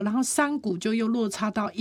然后山谷就又落差到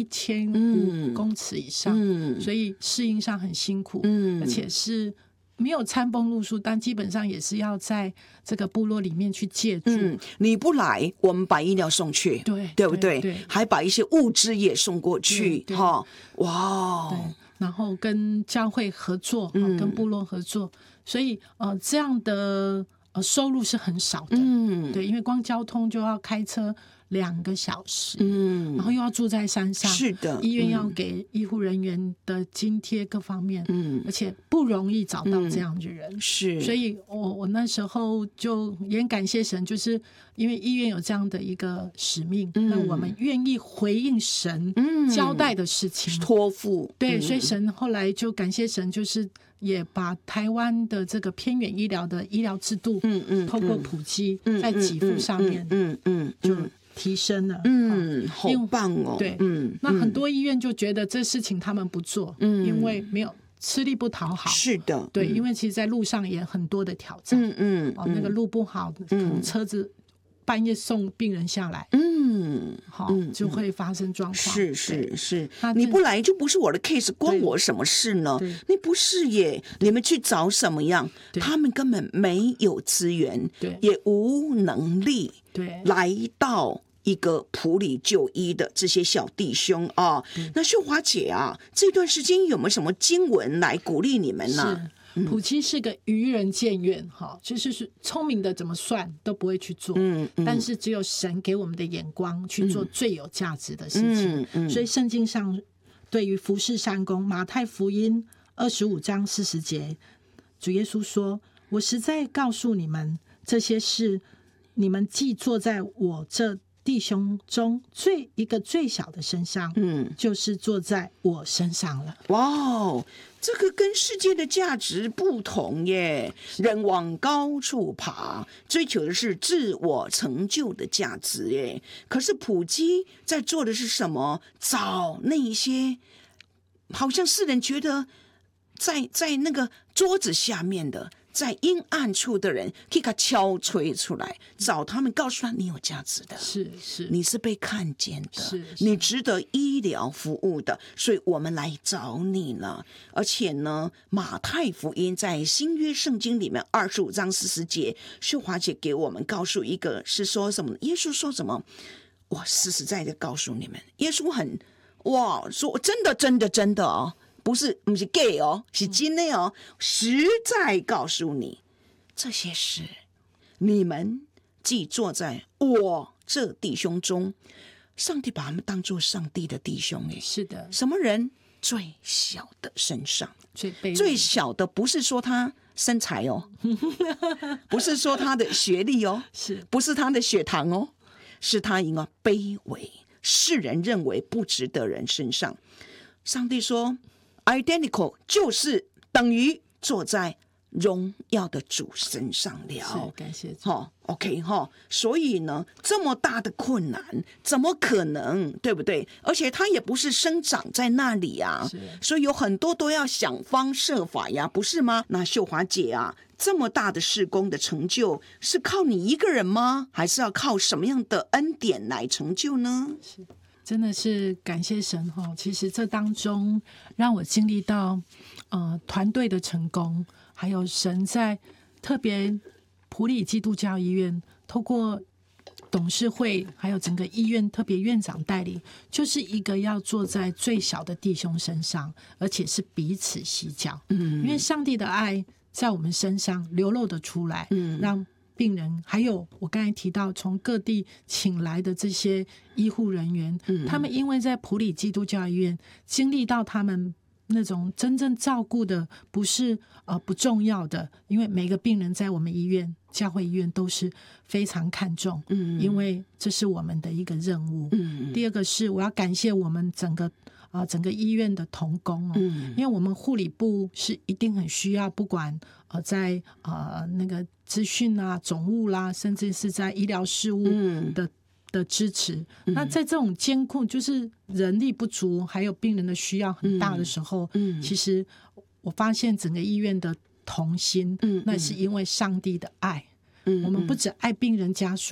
1500公尺以上，所以适应上很辛苦，而且是没有餐崩露宿，但基本上也是要在这个部落里面去借住。 你不来，我们把医疗送去，对不对？ 对， 还把一些物资也送过去，哈，哇！ 对，然后跟教会合作，跟部落合作，所以这样的收入是很少的，对，因为光交通就要开车2个小时，然后又要住在山上， 是的， 医院要给医护人员的津贴各方面，而且不容易找到这样的人， 是， 所以我那时候就也很感谢神，就是因为医院有这样的一个使命，那我们愿意回应神交代的事情， 托付， 对，所以神后来就感谢神，就是也把台湾的这个偏远医疗的医疗制度，透过普及，在给付上面，就提升了， 好棒哦， 对，那很多医院就觉得这事情他们不做，因为没有吃力不讨好， 是的， 对，因为其实在路上也很多的挑战，那个路不好，可能车子半夜送病人下来，就会发生状况。 是，你不来就不是我的 case， 关我什么事呢？你不是耶，你们去找什么样？他们根本没有资源，也无能力，来到一个埔里就医的这些小弟兄啊。那秀华姐啊，这段时间有没有什么经文来鼓励你们呢？ 普七是个愚人见愿，就是聪明的怎么算都不会去做，但是只有神给我们的眼光去做最有价值的事情，所以圣经上对于服侍善工，马太福音25章40节，主耶稣说：我实在告诉你们，这些事你们既做在我这弟兄中一个最小的身上，就是做在我身上了。 哇哦，这个跟世界的价值不同耶！人往高处爬，追求的是自我成就的价值耶。可是普基在做的是什么？找那一些好像世人觉得在那个桌子下面的，在阴暗处的人，可以给他敲吹出来，找他们，告诉他你有价值的， 是你是被看见的， 是你值得医疗服务的，所以我们来找你了。而且呢，马太福音在新约圣经里面25章40节，秀华姐给我们告诉一个是说什么？耶稣说什么？我实实在在告诉你们，耶稣说真的哦。不是 gay 哦，是真的哦，实在告诉你，这些事你们既坐在我这弟兄中，上帝把他们当作上帝的弟兄耶。 是的， 什么人？最小的身上， 最小的不是说他身材哦，不是说他的学历哦，不是他的血糖哦，是他一个卑微世人认为不值得人身上。上帝说identical 就是等于坐在荣耀的主身上了。 感谢主。 OK 所以呢，这么大的困难怎么可能，对不对？而且它也不是生长在那里啊，所以有很多都要想方设法呀，不是吗？那秀华姐啊，这么大的事工的成就是靠你一个人吗？还是要靠什么样的恩典来成就呢？ 真的是感谢神其实这当中让我经历到团队的成功，还有神在特别埔里基督教医院透过董事会还有整个医院特别院长带领，就是一个要坐在最小的弟兄身上，而且是彼此洗脚，因为上帝的爱在我们身上流露的出来，让病人还有我刚才提到从各地请来的这些医护人员，他们因为在埔里基督教医院经历到他们那种真正照顾的不是不重要的，因为每个病人在我们医院教会医院都是非常看重，因为这是我们的一个任务。第二个是我要感谢我们整个医院的同工因为我们护理部是一定很需要，不管在那个资讯啊、总务啦，甚至是在医疗事务的支持。那在这种监控，就是人力不足，还有病人的需要很大的时候，其实我发现整个医院的同心，那是因为上帝的爱。我们不只爱病人家属，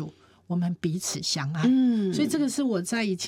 我们彼此相爱。 嗯， 所以这个是我在以前